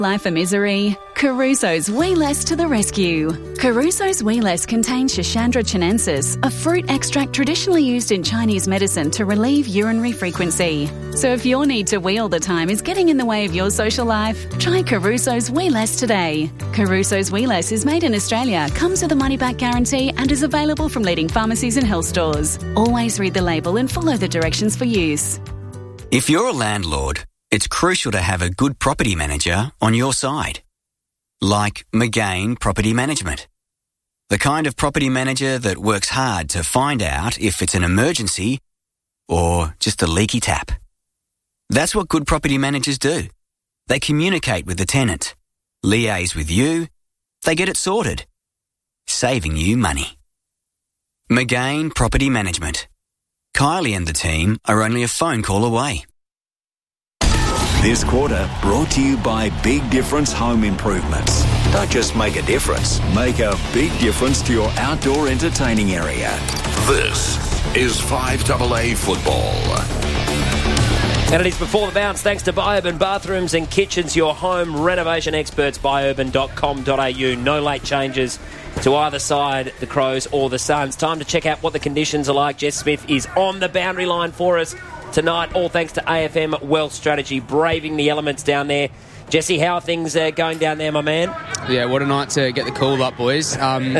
Life of misery? Caruso's Wee Less to the rescue. Caruso's Wee Less contains Schisandra chinensis, a fruit extract traditionally used in Chinese medicine to relieve urinary frequency. So if your need to wee all the time is getting in the way of your social life, try Caruso's Wee Less today. Caruso's Wee Less is made in Australia, comes with a money-back guarantee and is available from leading pharmacies and health stores. Always read the label and follow the directions for use. If you're a landlord, it's crucial to have a good property manager on your side. Like McGain Property Management. The kind of property manager that works hard to find out if it's an emergency or just a leaky tap. That's what good property managers do. They communicate with the tenant, liaise with you, they get it sorted, saving you money. McGain Property Management. Kylie and the team are only a phone call away. This quarter brought to you by Big Difference Home Improvements. Don't just make a difference, make a big difference to your outdoor entertaining area. This is 5AA Football. And it is Before the Bounce, thanks to Biourban Bathrooms and Kitchens, your home renovation experts, biourban.com.au. No late changes to either side, the Crows or the Suns. Time to check out what the conditions are like. Jess Smith is on the boundary line for us tonight, all thanks to AFM Wealth Strategy, braving the elements down there. Jesse, how are things going down there, my man? Yeah, what a night to get the cool up, boys.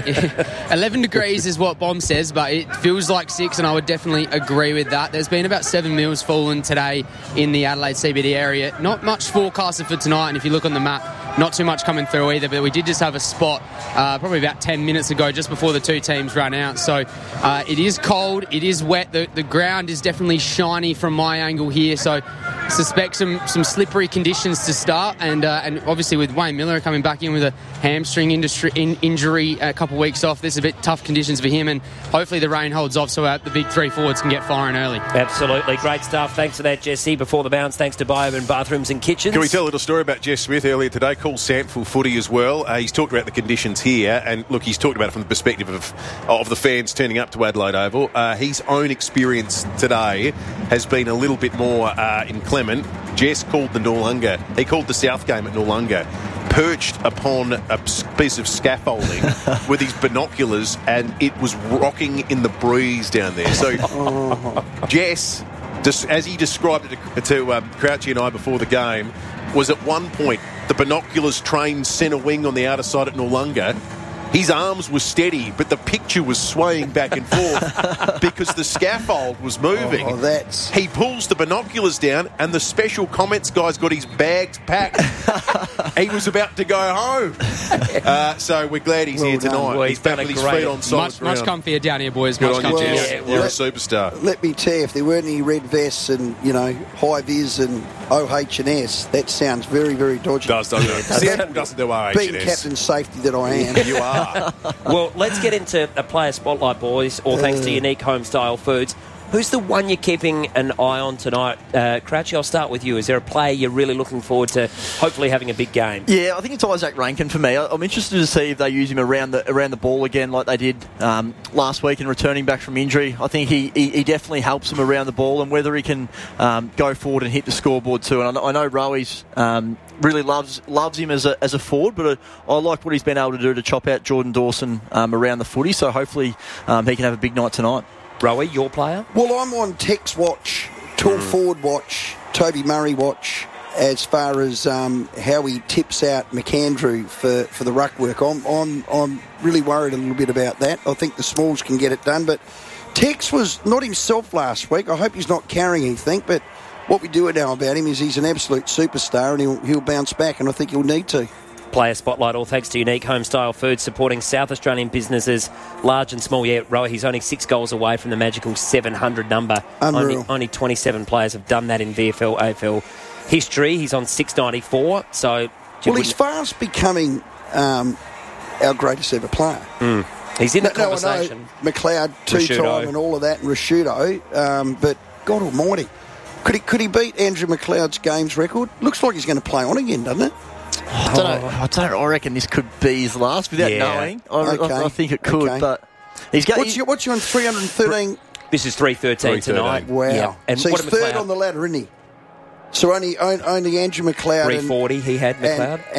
11 degrees is what Bomb says, but it feels like 6, and I would definitely agree with that. There's been about 7 mils fallen today in the Adelaide CBD area. Not much forecasted for tonight, and if you look on the map, not too much coming through either, but we did just have a spot probably about 10 minutes ago, just before the two teams ran out. So it is cold, it is wet, the ground is definitely shiny from my angle here, so suspect some slippery conditions to start, and obviously with Wayne Miller coming back in with a hamstring injury a couple of weeks off, there's a bit tough conditions for him, and hopefully the rain holds off so the big three forwards can get firing early. Absolutely, great stuff. Thanks for that, Jesse. Before the Bounce, thanks to Biourban Bathrooms and Kitchens. Can we tell a little story about Jess Smith earlier today? Called Sandful Footy as well. He's talked about the conditions here, and look, he's talked about it from the perspective of the fans turning up to Adelaide Oval. His own experience today has been a little bit more inclement. Jess called the Noarlunga. He called the South game at Noarlunga, perched upon a piece of scaffolding with his binoculars, and it was rocking in the breeze down there. So Jess, as he described it to Crouchy and I before the game, was at one point the binoculars trained centre wing on the outer side at Noarlunga. His arms were steady, but the picture was swaying back and forth because the scaffold was moving. He pulls the binoculars down, and the special comments guy's got his bags packed. He was about to go home. So we're glad he's here tonight. Well, he's back with his feet on solid ground. Much comfier down here, boys. Good much on you, comfier. Jess. You're a superstar. Let me tell you, if there weren't any red vests and, high-vis and OH&S, that sounds very, very dodgy. Doesn't do OH&S. Being captain safety that I am. You are. Well, let's get into a player spotlight, boys, all thanks to Unique Homestyle Foods. Who's the one you're keeping an eye on tonight? Crouchy, I'll start with you. Is there a player you're really looking forward to hopefully having a big game? Yeah, I think it's Isaac Rankin for me. I'm interested to see if they use him around the ball again like they did last week in returning back from injury. I think he definitely helps them around the ball, and whether he can go forward and hit the scoreboard too. And I know Rowies really loves him as a forward, but I like what he's been able to do to chop out Jordan Dawson around the footy, so hopefully he can have a big night tonight. Rowie, your player? Well, I'm on Tex watch, tall forward watch, Toby Murray watch, as far as how he tips out McAndrew for the ruck work. I'm really worried a little bit about that. I think the Smalls can get it done, but Tex was not himself last week. I hope he's not carrying anything, but what we do know about him is he's an absolute superstar, and he'll bounce back, and I think he'll need to. Player spotlight, all thanks to Unique Homestyle Foods, supporting South Australian businesses, large and small. Yeah, Rowie, he's only 6 goals away from the magical 700 number. Unreal. Only 27 players have done that in VFL, AFL history. He's on 694, so... Well, he's fast becoming our greatest ever player. He's in the conversation. I know McLeod, two-time and all of that, and Rashudo, but God almighty. Could he beat Andrew McLeod's games record? Looks like he's going to play on again, doesn't it? I don't know. I reckon this could be his last without knowing. I think it could, but he's got... What's you on 313? This is 313 tonight. Wow. Yeah. And so what he's third on the ladder, isn't he? So only Andrew McLeod 340 he had, McLeod.